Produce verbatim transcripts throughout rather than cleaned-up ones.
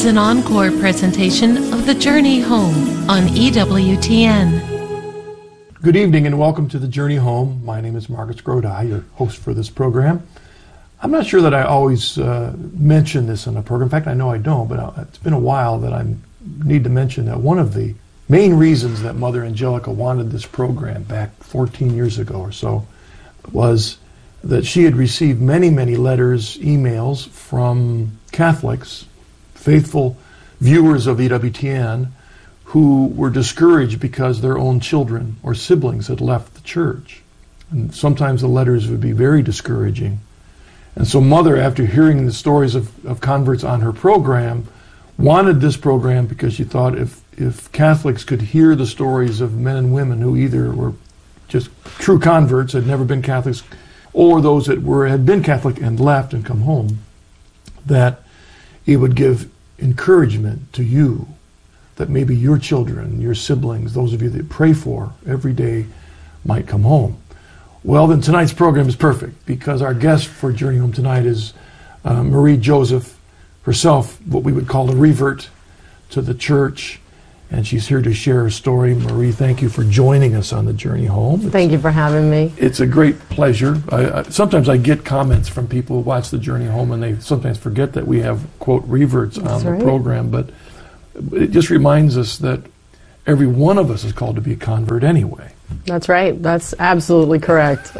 is an encore presentation of The Journey Home on E W T N. Good evening and welcome to The Journey Home. My name is Margaret Scrodai, your host for this program. I'm not sure that I always uh, mention this in a program. In fact, I know I don't, but it's been a while that I need to mention that one of the main reasons that Mother Angelica wanted this program back fourteen years ago or so was that she had received many, many letters, emails from Catholics, faithful viewers of E W T N, who were discouraged because their own children or siblings had left the church. And sometimes the letters would be very discouraging. And so Mother, after hearing the stories of, of converts on her program, wanted this program because she thought if, if Catholics could hear the stories of men and women who either were just true converts, had never been Catholics, or those that were had been Catholic and left and come home, that it would give encouragement to you that maybe your children, your siblings, those of you that pray for every day might come home. Well, then tonight's program is perfect because our guest for Journey Home tonight is uh, Marie Joseph, herself what we would call a revert to the church, and she's here to share her story. Marie, thank you for joining us on the Journey Home. It's, thank you for having me. It's a great pleasure. I, I, sometimes I get comments from people who watch the Journey Home, and they sometimes forget that we have, quote, reverts on That's the right. program, but it just reminds us that every one of us is called to be a convert anyway. That's right. That's absolutely correct.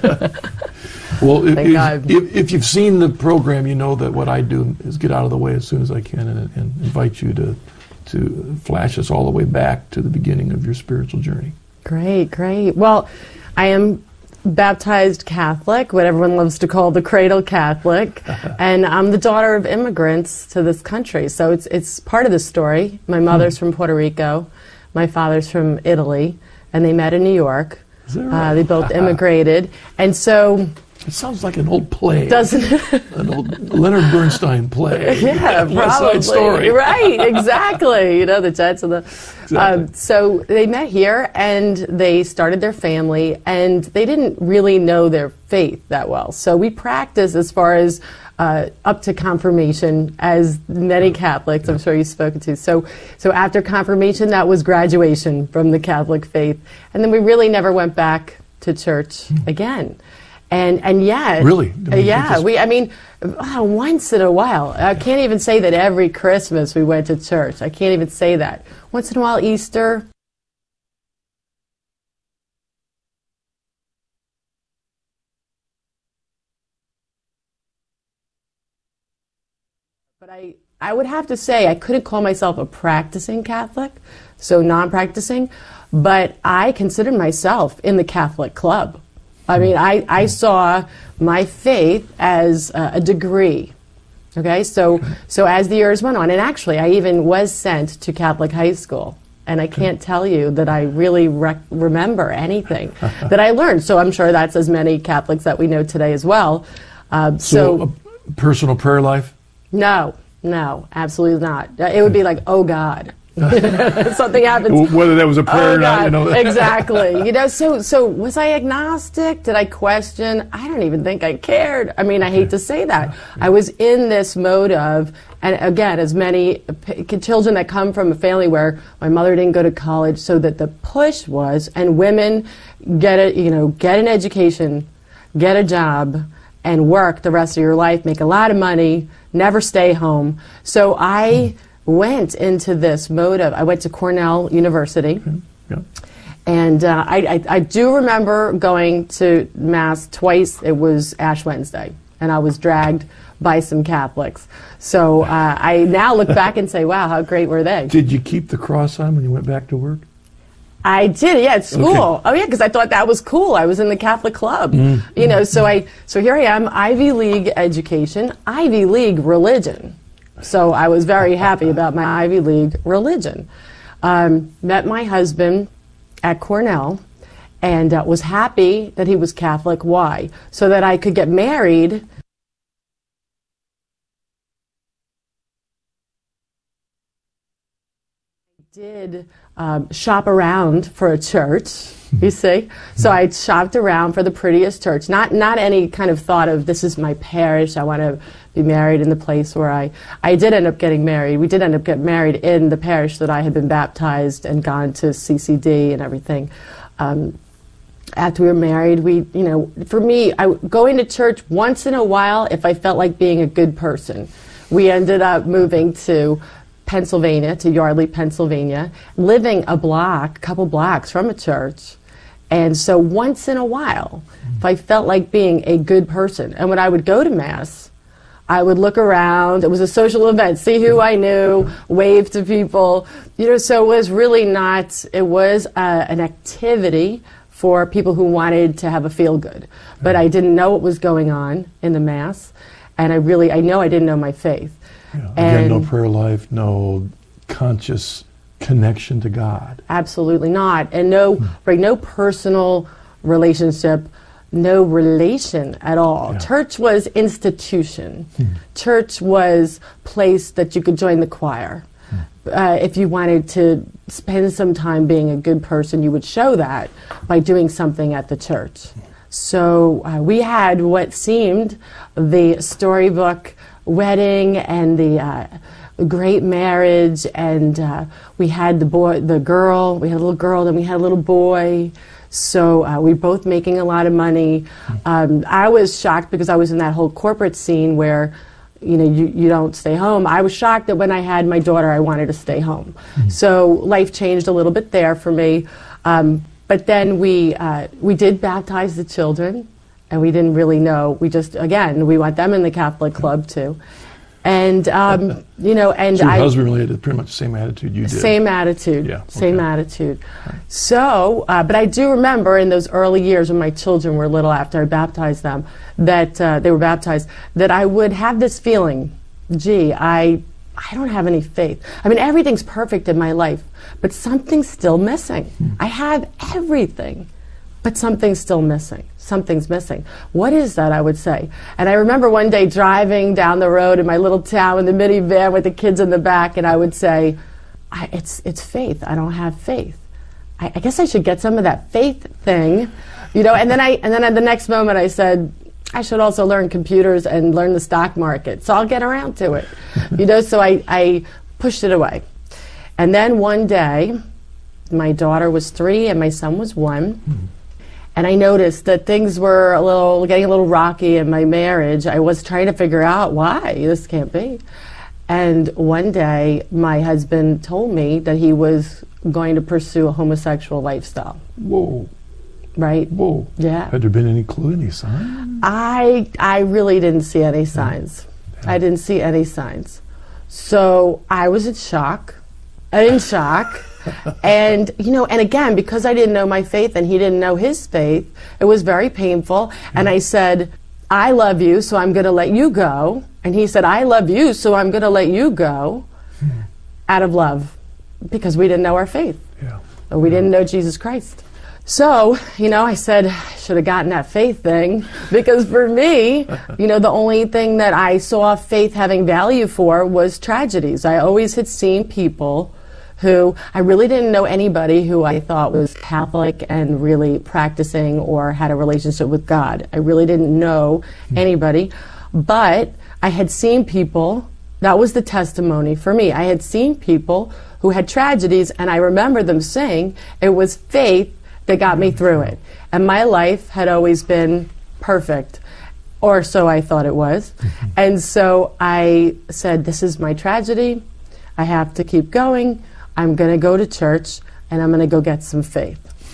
Well, if, Thank God. if, if you've seen the program, you know that what I do is get out of the way as soon as I can and, and invite you to to flash us all the way back to the beginning of your spiritual journey. Great, great. Well, I am baptized Catholic, what everyone loves to call the cradle Catholic, and I'm the daughter of immigrants to this country. So it's it's part of the story. My mother's from Puerto Rico, my father's from Italy, and they met in New York. Is that right? Uh, they both immigrated, and so. It sounds like an old play. Doesn't it? An old Leonard Bernstein play. Yeah, West probably. Side Story. Right, exactly. You know, the Jets and the... Exactly. Um, so they met here, and they started their family, and they didn't really know their faith that well. So we practiced as far as uh, up to confirmation, as many Catholics, I'm sure you've spoken to. So, so after confirmation, that was graduation from the Catholic faith. And then we really never went back to church hmm. again. And and yet, really, I mean, yeah, we. I mean, uh, once in a while. I can't even say that every Christmas we went to church. I can't even say that. Once in a while, Easter. But I, I would have to say I couldn't call myself a practicing Catholic, so non-practicing. But I consider myself in the Catholic club. I mean, I, I saw my faith as uh, a degree, okay? So, so as the years went on, and actually I even was sent to Catholic high school, and I can't tell you that I really rec remember anything that I learned. So I'm sure that's as many Catholics that we know today as well. Uh, so, so a personal prayer life? No, no, absolutely not. It would be like, oh God. Something happens. Whether that was a prayer oh, or not, you know. Exactly. You know, so so was I agnostic? Did I question? I don't even think I cared. I mean, I hate to say that. I was in this mode of, and again, as many p children that come from a family where my mother didn't go to college, so that the push was, and women get a, you know, get an education, get a job, and work the rest of your life, make a lot of money, never stay home. So I. Hmm. went into this mode of, I went to Cornell University, okay. Yeah. and uh, I, I, I do remember going to Mass twice. It was Ash Wednesday, and I was dragged by some Catholics. So uh, I now look back and say, wow, how great were they? Did you keep the cross on when you went back to work? I did, yeah, at school. Okay. Oh, yeah, because I thought that was cool. I was in the Catholic club, mm. you know. So I, so here I am, Ivy League education, Ivy League religion. So I was very happy about my Ivy League religion. Um, met my husband at Cornell, and uh, was happy that he was Catholic. Why? So that I could get married. did um, shop around for a church, you see. So I shopped around for the prettiest church. Not not any kind of thought of, this is my parish, I want to be married in the place where I... I did end up getting married. We did end up getting married in the parish that I had been baptized and gone to C C D and everything. Um, after we were married, we, you know, for me, I, going to church once in a while if I felt like being a good person. We ended up moving to Pennsylvania, to Yardley, Pennsylvania, living a block, a couple blocks from a church. And so once in a while, if I felt like being a good person, and when I would go to Mass, I would look around. It was a social event, see who I knew, wave to people. You know, so it was really not, it was uh, an activity for people who wanted to have a feel-good. But I didn't know what was going on in the Mass, and I really, I know I didn't know my faith. Yeah. Again, no prayer life, no conscious connection to God. Absolutely not. And no, hmm. right, no personal relationship, no relation at all. Yeah. Church was institution. Hmm. Church was place that you could join the choir. Hmm. Uh, if you wanted to spend some time being a good person, you would show that by doing something at the church. So uh, we had what seemed the storybook wedding and the uh, great marriage, and uh, we had the boy, the girl, we had a little girl, then we had a little boy. So uh, we were both making a lot of money. Um, I was shocked because I was in that whole corporate scene where, you know, you, you don't stay home. I was shocked that when I had my daughter, I wanted to stay home. Mm-hmm. So life changed a little bit there for me. Um, but then we uh, we did baptize the children, and we didn't really know. We just, again, we want them in the Catholic club too. And, um, you know, and so your I... your husband really had pretty much the same attitude you did. Same attitude. Yeah. Same okay. attitude. Right. So, uh, but I do remember in those early years when my children were little after I baptized them, that uh, they were baptized, that I would have this feeling, gee, I, I don't have any faith. I mean, everything's perfect in my life, but something's still missing. Hmm. I have everything, but something's still missing. Something's missing. What is that, I would say? And I remember one day driving down the road in my little town in the minivan with the kids in the back, and I would say, I, it's it's faith. I don't have faith. I, I guess I should get some of that faith thing, you know. And then I and then at the next moment I said, I should also learn computers and learn the stock market. So I'll get around to it, you know. So I I pushed it away, and then one day, my daughter was three and my son was one. Mm-hmm. And I noticed that things were a little, getting a little rocky in my marriage. I was trying to figure out why this can't be. And one day, my husband told me that he was going to pursue a homosexual lifestyle. Whoa. Right? Whoa. Yeah. Had there been any clue, any sign? I, I really didn't see any signs. Yeah. I didn't see any signs. So I was in shock. In shock. And, you know, and again, because I didn't know my faith and he didn't know his faith, it was very painful. And I said, I love you, so I'm going to let you go. And he said, I love you, so I'm going to let you go, out of love, because we didn't know our faith. Yeah. Or we didn't know Jesus Christ. So, you know, I said, I should have gotten that faith thing, because for me, you know, the only thing that I saw faith having value for was tragedies. I always had seen people who, I really didn't know anybody who I thought was Catholic and really practicing or had a relationship with God. I really didn't know anybody, but I had seen people, that was the testimony for me. I had seen people who had tragedies, and I remember them saying it was faith that got me through it. And my life had always been perfect, or so I thought it was. And so I said, this is my tragedy. I have to keep going. I'm going to go to church, and I'm going to go get some faith.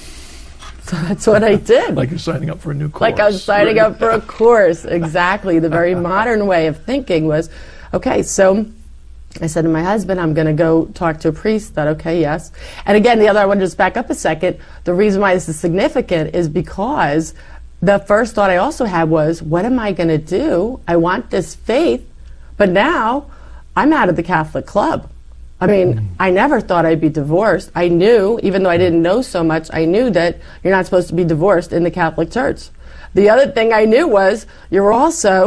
So that's what I did. Like you're signing up for a new course. Like I was signing up for a course, exactly. The very modern way of thinking was, okay, so I said to my husband, I'm going to go talk to a priest. That okay, yes. And again, the other, I want to just back up a second. The reason why this is significant is because the first thought I also had was, what am I going to do? I want this faith, but now I'm out of the Catholic club. I mean, I never thought I'd be divorced. I knew, even though I didn't know so much, I knew that you're not supposed to be divorced in the Catholic Church. The other thing I knew was you're also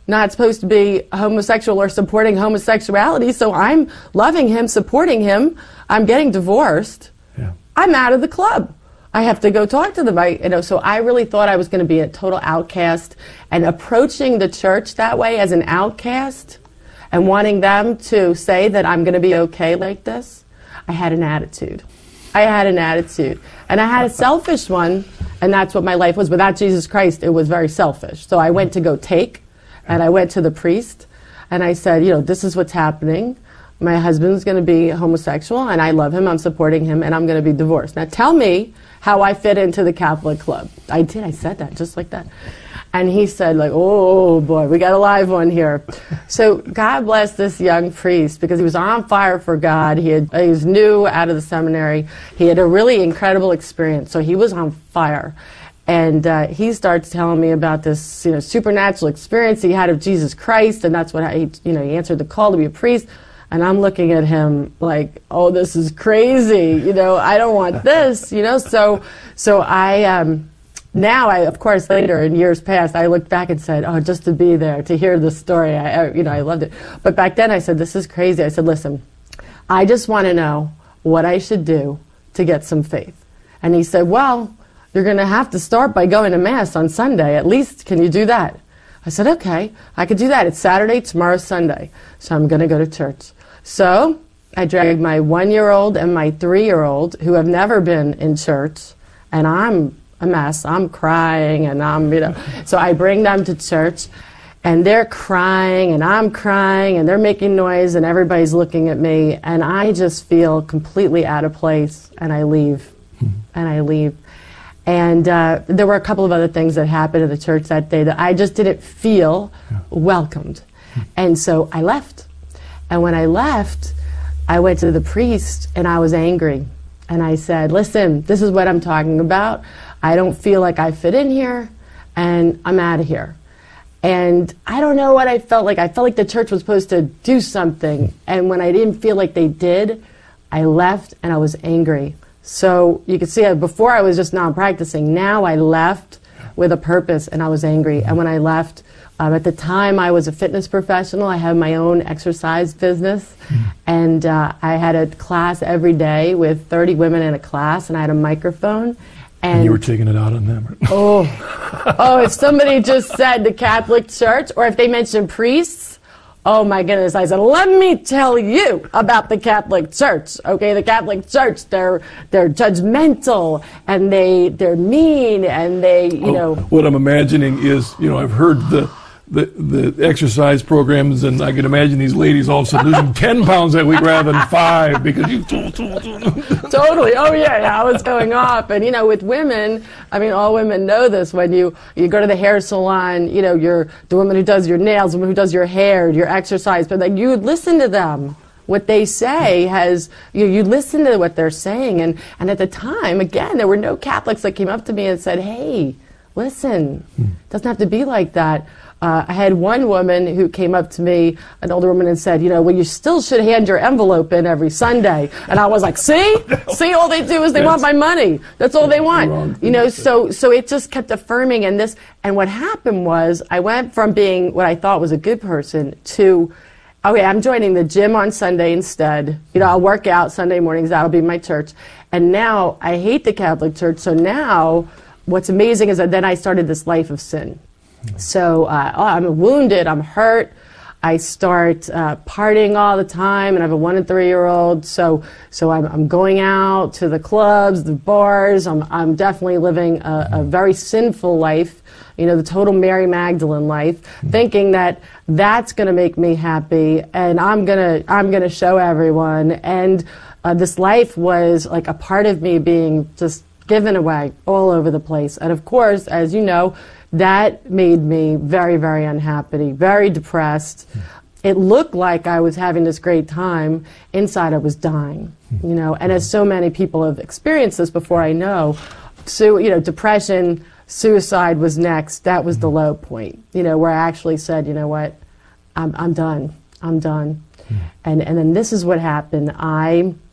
not supposed to be homosexual or supporting homosexuality, so I'm loving him, supporting him. I'm getting divorced. Yeah. I'm out of the club. I have to go talk to them. I, you know, so I really thought I was going to be a total outcast, and approaching the church that way as an outcast and wanting them to say that I'm going to be okay like this, I had an attitude. I had an attitude. And I had a selfish one, and that's what my life was. Without Jesus Christ, it was very selfish. So I went to go take, and I went to the priest, and I said, you know, this is what's happening. My husband's going to be homosexual, and I love him, I'm supporting him, and I'm going to be divorced. Now tell me how I fit into the Catholic club. I did, I said that, just like that. And he said, like, oh boy, we got a live one here. So God bless this young priest, because he was on fire for God. He, had, he was new out of the seminary. He had a really incredible experience, so he was on fire. And uh, he starts telling me about this, you know, supernatural experience he had of Jesus Christ, and that's what he, you know, he answered the call to be a priest. And I'm looking at him like, oh, this is crazy. You know, I don't want this. You know, so so I. Um, Now, I, of course, later in years past, I looked back and said, oh, just to be there, to hear the story, I, I, you know, I loved it. But back then I said, this is crazy. I said, listen, I just want to know what I should do to get some faith. And he said, well, you're going to have to start by going to Mass on Sunday. At least, can you do that? I said, okay, I could do that. It's Saturday, tomorrow's Sunday. So I'm going to go to church. So I dragged my one-year-old and my three-year-old, who have never been in church, and I'm a mess. I'm crying, and I'm, you know, so I bring them to church, and they're crying, and I'm crying, and they're making noise, and everybody's looking at me, and I just feel completely out of place, and I leave, and I leave. And uh, there were a couple of other things that happened in the church that day that I just didn't feel welcomed. And so I left. And when I left, I went to the priest, and I was angry. And I said, listen, this is what I'm talking about. I don't feel like I fit in here, and I'm out of here. And I don't know what I felt like. I felt like the church was supposed to do something. And when I didn't feel like they did, I left, and I was angry. So you can see, uh, before I was just non-practicing. Now I left with a purpose, and I was angry. And when I left, um, at the time I was a fitness professional. I had my own exercise business. And uh, I had a class every day with thirty women in a class, and I had a microphone. And, and you were taking it out on them. oh, oh! If somebody just said the Catholic Church, or if they mentioned priests, oh my goodness! I said, let me tell you about the Catholic Church. Okay, the Catholic Church, they're they're judgmental, and they they're mean, and they you oh, know. What I'm imagining is, you know, I've heard the. The, the exercise programs, and I can imagine these ladies all of a sudden losing ten pounds that week rather than five because you... Totally. Oh, yeah, yeah, I was going off. And, you know, with women, I mean, all women know this. When you, you go to the hair salon, you know, you're the woman who does your nails, the woman who does your hair, your exercise, but like, you would listen to them. What they say has, you, you listen to what they're saying. And, and at the time, again, there were no Catholics that came up to me and said, hey, listen, it doesn't have to be like that. Uh, I had one woman who came up to me, an older woman, and said, you know, well, you still should hand your envelope in every Sunday. And I was like, see? See, all they do is they want my money. That's all they want. You know, so so it just kept affirming. And this, and what happened was I went from being what I thought was a good person to, okay, I'm joining the gym on Sunday instead. You know, I'll work out Sunday mornings. That'll be my church. And now I hate the Catholic Church. So now what's amazing is that then I started this life of sin. So uh, oh, I'm wounded, I'm hurt, I start uh, partying all the time, and I have a one and three year old, so so I'm, I'm going out to the clubs, the bars, I'm, I'm definitely living a, a very sinful life, you know, the total Mary Magdalene life, thinking that that's going to make me happy, and I'm going to I'm gonna show everyone, and uh, this life was like a part of me being just given away all over the place. And of course, as you know, that made me very, very unhappy, very depressed. It looked like I was having this great time. Inside, I was dying, you know. And as so many people have experienced this before, I know, so, you know, depression, suicide was next. That was the low point, you know, where I actually said, you know what, I'm, I'm done. I'm done. And, and then this is what happened. I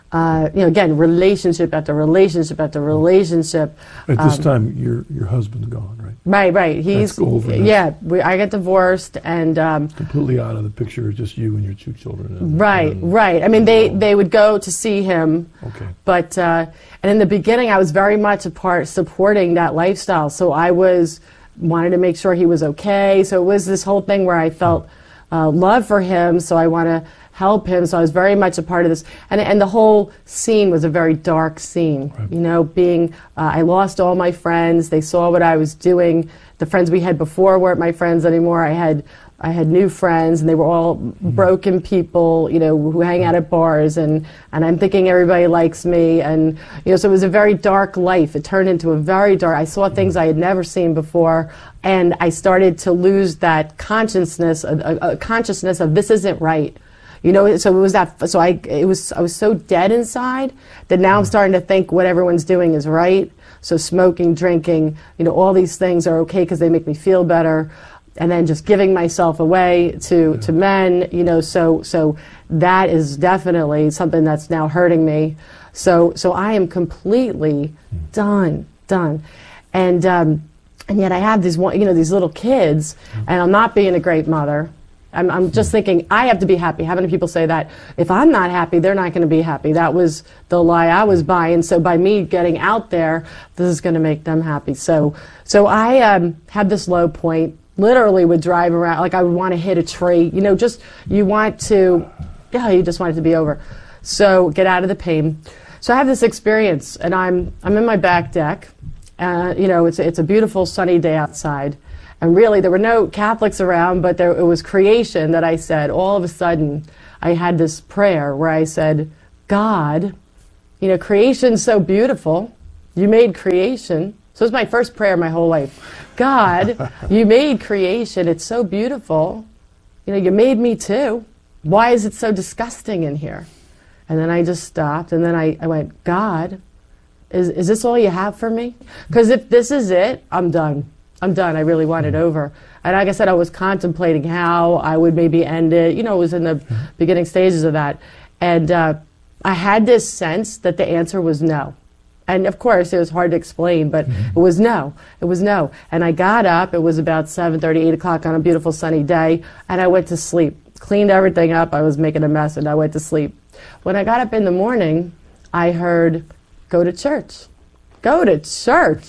uh, you know, again, relationship after relationship after relationship. At this um, time, your your husband's gone, right? Right, right. He's Let's go over this. Yeah. We, I got divorced, and um, Completely out of the picture, just you and your two children. And, right, and, right. I mean, they they would go to see him. Okay. But uh, and in the beginning, I was very much a part supporting that lifestyle. So I was wanted to make sure he was okay. So it was this whole thing where I felt uh, love for him. So I want to help him. So I was very much a part of this. And and the whole scene was a very dark scene. Right. You know, being uh, I lost all my friends. They saw what I was doing. The friends we had before weren't my friends anymore. I had I had new friends, and they were all broken people, you know, who hang out at bars, and, and I'm thinking everybody likes me, and, you know, so it was a very dark life. It turned into a very dark, I saw things I had never seen before, and I started to lose that consciousness, a, a, a consciousness of this isn't right. You know, so it was that, so I, it was, I was so dead inside that now I'm starting to think what everyone's doing is right. So smoking, drinking, you know, all these things are okay because they make me feel better. And then just giving myself away to, yeah. to men, you know, so so that is definitely something that's now hurting me. So so I am completely mm. done, done. And um, and yet I have these one, you know, these little kids, mm. and I'm not being a great mother. I'm, I'm just thinking, I have to be happy. How many people say that? If I'm not happy, they're not going to be happy. That was the lie I was buying. So by me getting out there, this is going to make them happy. So so I um, had this low point. Literally would drive around, like I would want to hit a tree. You know, just, you want to, yeah, you just want it to be over. So get out of the pain. So I have this experience, and I'm I'm in my back deck. Uh, you know, it's, it's a beautiful sunny day outside. And really, there were no Catholics around, but there, it was creation that I said. All of a sudden, I had this prayer where I said, God, you know, creation's so beautiful. You made creation. So it was my first prayer my whole life. God, you made creation. It's so beautiful. You know, you made me too. Why is it so disgusting in here? And then I just stopped, and then I, I went, God, is, is this all you have for me? Because if this is it, I'm done. I'm done. I really want it over. And like I said, I was contemplating how I would maybe end it. You know, it was in the beginning stages of that. And uh, I had this sense that the answer was no. And of course, it was hard to explain, but mm-hmm. it was no. It was no. And I got up. It was about seven thirty, eight o'clock on a beautiful sunny day, and I went to sleep. Cleaned everything up. I was making a mess, and I went to sleep. When I got up in the morning, I heard, go to church. Go to church.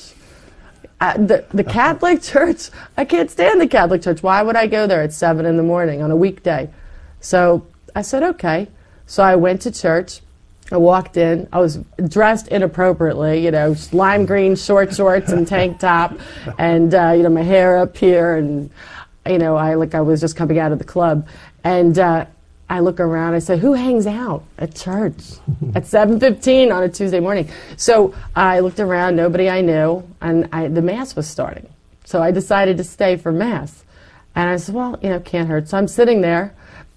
Uh, the, the Catholic Church, I can't stand the Catholic Church. Why would I go there at seven in the morning on a weekday? So I said, okay. So I went to church. I walked in. I was dressed inappropriately, you know, lime green short shorts and tank top, and uh, you know, my hair up here, and you know, I like I was just coming out of the club, and uh, I look around. I said, "Who hangs out at church at seven fifteen on a Tuesday morning?" So I looked around. Nobody I knew, and I, the mass was starting. So I decided to stay for mass, and I said, "Well, you know, can't hurt." So I'm sitting there,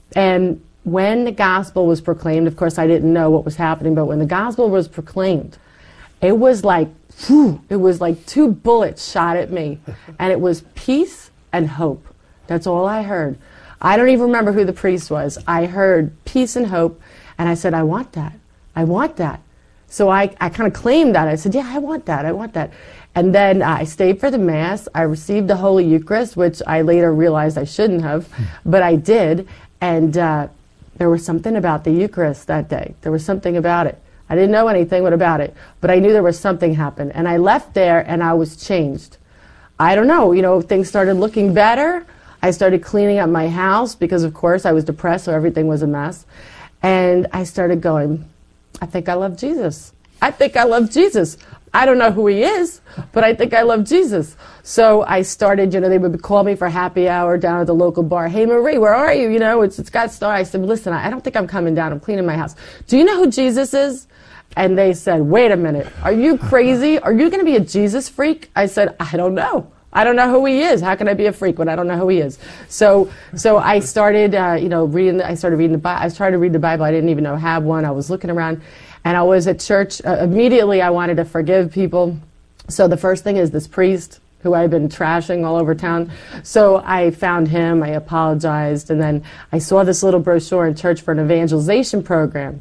and when the gospel was proclaimed, of course I didn't know what was happening, but when the gospel was proclaimed, it was like, whew, it was like two bullets shot at me. And it was peace and hope. That's all I heard. I don't even remember who the priest was. I heard peace and hope, and I said, I want that. I want that. So I, I kind of claimed that. I said, yeah, I want that. I want that. And then uh, I stayed for the Mass. I received the Holy Eucharist, which I later realized I shouldn't have, but I did. And uh, there was something about the Eucharist that day. There was something about it. I didn't know anything about it, but I knew there was something happened. And I left there, and I was changed. I don't know, you know, things started looking better. I started cleaning up my house because, of course, I was depressed, so everything was a mess. And I started going, I think I love Jesus. I think I love Jesus. I don't know who he is, but I think I love Jesus. So I started, you know, they would call me for happy hour down at the local bar. Hey, Marie, where are you? You know, it's, it's got started. I said, listen, I don't think I'm coming down. I'm cleaning my house. Do you know who Jesus is? And they said, wait a minute. Are you crazy? Are you going to be a Jesus freak? I said, I don't know. I don't know who he is. How can I be a freak when I don't know who he is? So, so I started, uh, you know, reading. The, I started reading the Bible. I was trying to read the Bible. I didn't even know I had one. I was looking around, and I was at church. Uh, immediately, I wanted to forgive people. So the first thing is this priest who I've been trashing all over town. So I found him. I apologized, and then I saw this little brochure in church for an evangelization program.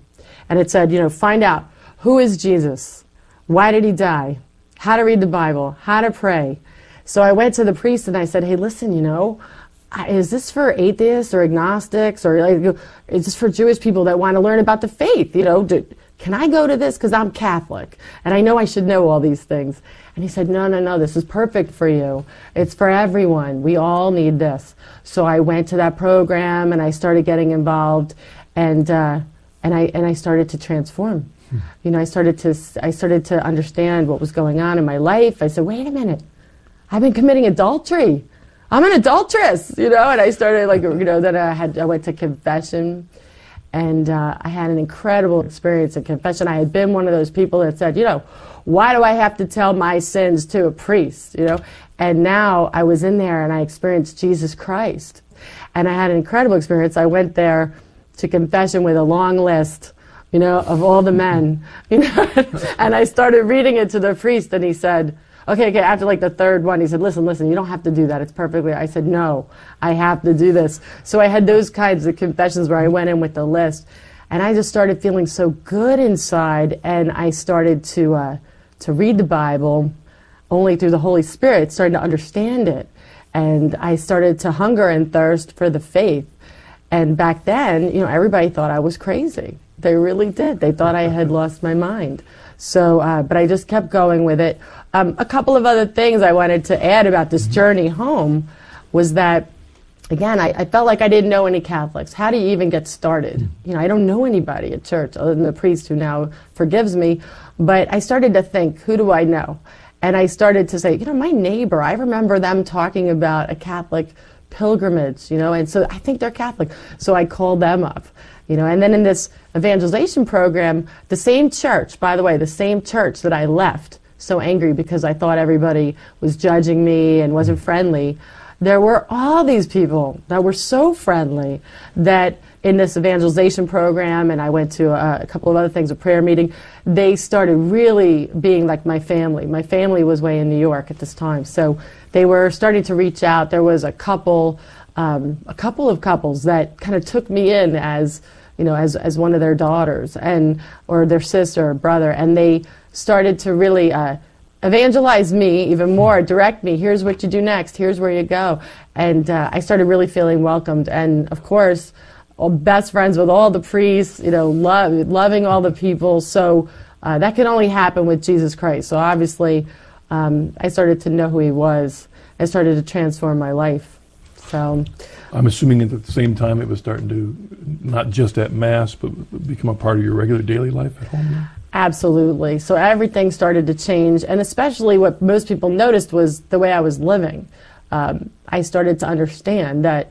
and it said, you know, find out who is Jesus, why did he die, how to read the Bible, how to pray. So I went to the priest and I said, hey, listen, you know, is this for atheists or agnostics, or like, is this for Jewish people that want to learn about the faith? You know, do, can I go to this? Because I'm Catholic, and I know I should know all these things. And he said, no, no, no, this is perfect for you. It's for everyone. We all need this. So I went to that program, and I started getting involved, and uh, and I and I started to transform. Hmm. You know, I started to I started to understand what was going on in my life. I said, wait a minute, I've been committing adultery. I'm an adulteress, you know. And I started like, you know, then I had I went to confession. And uh, I had an incredible experience at confession. I had been one of those people that said, you know, why do I have to tell my sins to a priest, you know? And now I was in there and I experienced Jesus Christ. And I had an incredible experience. I went there to confession with a long list, you know, of all the men, you know? And I started reading it to the priest, and he said, okay, okay, after like the third one, he said, listen, listen, you don't have to do that. It's perfectly, I said, no, I have to do this. So I had those kinds of confessions where I went in with the list, and I just started feeling so good inside, and I started to, uh, to read the Bible only through the Holy Spirit, started to understand it. And I started to hunger and thirst for the faith. And back then, you know, everybody thought I was crazy. They really did. They thought I had lost my mind. So, uh, but I just kept going with it. Um, a couple of other things I wanted to add about this journey home was that, again, I, I felt like I didn't know any Catholics. How do you even get started? You know, I don't know anybody at church other than the priest who now forgives me. But I started to think, who do I know? And I started to say, you know, my neighbor, I remember them talking about a Catholic pilgrimage, you know, and so I think they're Catholic. So I called them up. You know, and then in this evangelization program, the same church, by the way, the same church that I left so angry because I thought everybody was judging me and wasn't friendly, there were all these people that were so friendly that in this evangelization program, and I went to a, a couple of other things, a prayer meeting, they started really being like my family. My family was way in New York at this time, so they were starting to reach out. There was a couple, um, a couple of couples that kind of took me in as, you know, as, as one of their daughters, and or their sister or brother, and they started to really uh, evangelize me even more, direct me, here's what you do next, here's where you go. And uh, I started really feeling welcomed, and of course, all best friends with all the priests, you know, love, loving all the people, so uh, that can only happen with Jesus Christ. So obviously, um, I started to know who he was. I started to transform my life. So I'm assuming at the same time it was starting to, not just at Mass, but become a part of your regular daily life at home now? Absolutely. So everything started to change, and especially what most people noticed was the way I was living. Um, I started to understand that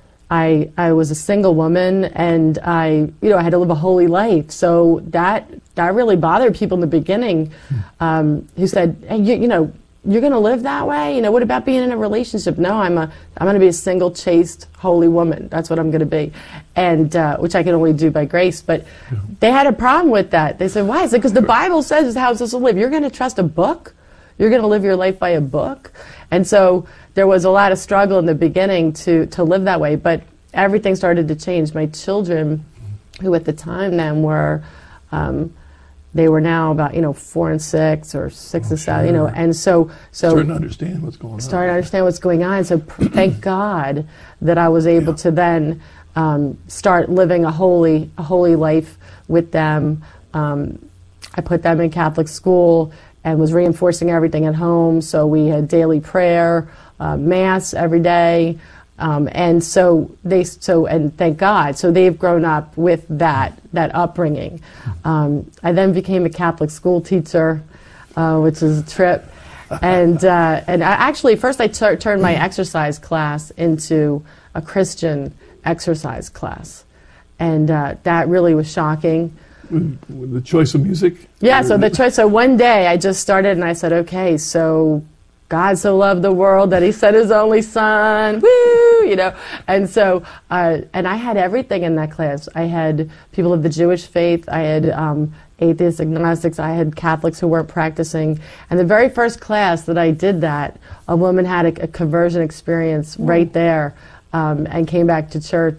I I was a single woman, and I you know I had to live a holy life. So that that really bothered people in the beginning, um, who said, hey, you, you know. You're going to live that way? You know, what about being in a relationship? No, I'm a, I'm going to be a single, chaste, holy woman. That's what I'm going to be, and uh, which I can only do by grace. But yeah. They had a problem with that. They said, "Why?" I said, "Because the Bible says how it's supposed to live. You're going to trust a book? You're going to live your life by a book?" And so there was a lot of struggle in the beginning to to live that way. But everything started to change. My children, who at the time then were. Um, They were now about, you know, four and six or six oh, and seven, sure. you know, and so... so starting to understand what's going on. Starting to understand what's going on. So thank God that I was able yeah. to then um, start living a holy, a holy life with them. Um, I put them in Catholic school and was reinforcing everything at home. So we had daily prayer, uh, Mass every day. Um, and so they, so, and thank God, so they've grown up with that, that upbringing. Um, I then became a Catholic school teacher, uh, which is a trip. And, uh, and I actually, first I t- turned my exercise class into a Christian exercise class. And, uh, that really was shocking. The choice of music? Yeah, so the choice, so one day I just started and I said, okay, so God so loved the world that he sent his only son, woo, you know. And so, uh, and I had everything in that class. I had people of the Jewish faith, I had um, atheists, agnostics, I had Catholics who weren't practicing. And the very first class that I did that, a woman had a, a conversion experience right there um, and came back to church.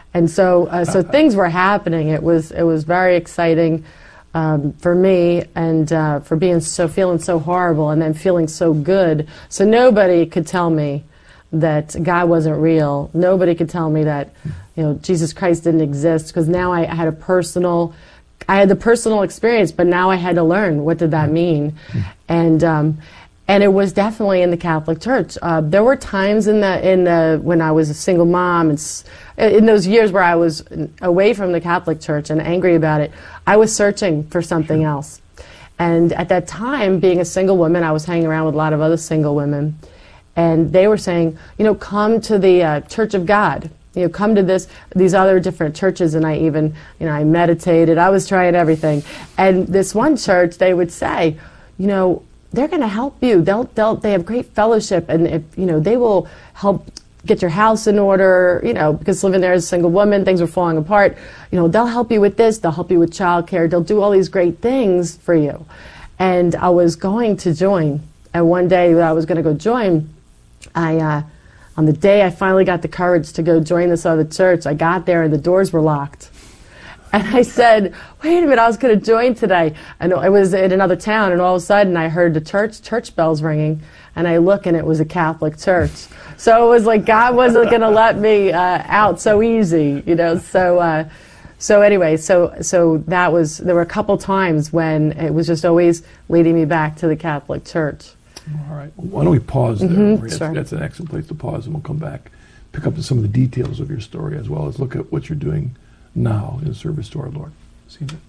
And so, uh, so things were happening. It was, it was very exciting um, for me, and uh, for being so, feeling so horrible, and then feeling so good. So nobody could tell me that God wasn't real. Nobody could tell me that, you know, Jesus Christ didn't exist, because now I had a personal, I had the personal experience, but now I had to learn, what did that mean? And um, and it was definitely in the Catholic Church. Uh, there were times in the in the when I was a single mom, and s- in those years where I was away from the Catholic Church and angry about it, I was searching for something else. And at that time, being a single woman, I was hanging around with a lot of other single women. And they were saying, you know, come to the uh, Church of God. You know, come to this, these other different churches. And I even, you know, I meditated. I was trying everything. And this one church, they would say, you know, they're going to help you. They'll, they'll, they have great fellowship, and if, you know, they will help get your house in order. You know, because living there as a single woman, things were falling apart. You know, they'll help you with this. They'll help you with childcare. They'll do all these great things for you. And I was going to join. And one day when I was going to go join, I, uh, on the day I finally got the courage to go join this other church, I got there and the doors were locked. And I said, wait a minute, I was going to join today. And it was in another town, and all of a sudden I heard the church church bells ringing, and I look, and it was a Catholic church. So it was like God wasn't going to let me uh, out so easy, you know. So uh, so anyway, so so that was, there were a couple times when it was just always leading me back to the Catholic Church. All right. Well, why don't we pause there? Mm-hmm, that's, sure. that's an excellent place to pause, and we'll come back, pick up on some of the details of your story, as well as look at what you're doing now in service to our Lord. See you.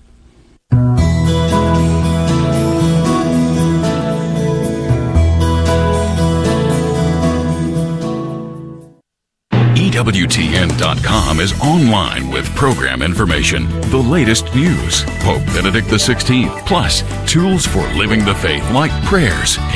E W T N dot com is online with program information, the latest news, Pope Benedict the sixteenth, plus tools for living the faith like prayers,